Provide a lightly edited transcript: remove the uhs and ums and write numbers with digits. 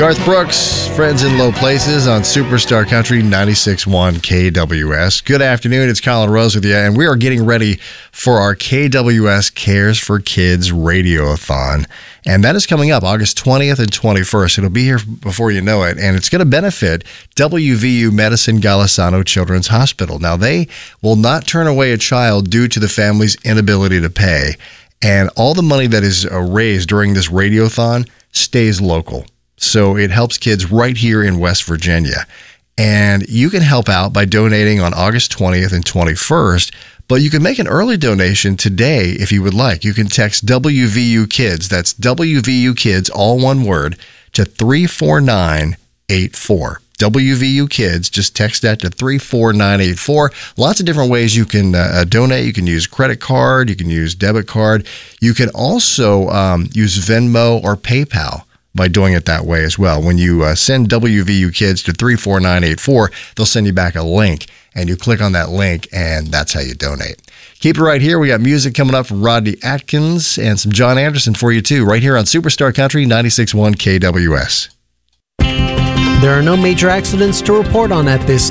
Garth Brooks, Friends in Low Places on Superstar Country 96.1 KWS. Good afternoon, it's Colin Rose with you, and we are getting ready for our KWS Cares for Kids Radiothon. And that is coming up August 20th and 21st. It'll be here before you know it, and it's going to benefit WVU Medicine Golisano Children's Hospital. Now, they will not turn away a child due to the family's inability to pay, and all the money that is raised during this radiothon stays local. So it helps kids right here in West Virginia. And you can help out by donating on August 20th and 21st, but you can make an early donation today if you would like. You can text WVU Kids, that's WVU Kids, all one word, to 34984. WVU Kids, just text that to 34984. Lots of different ways you can donate. You can use credit card, you can use debit card. You can also use Venmo or PayPal by doing it that way as well. When you send WVU Kids to 34984, they'll send you back a link, and you click on that link, and that's how you donate. Keep it right here. We got music coming up from Rodney Atkins and some John Anderson for you, too, right here on Superstar Country 96.1 KWS. There are no major accidents to report on at this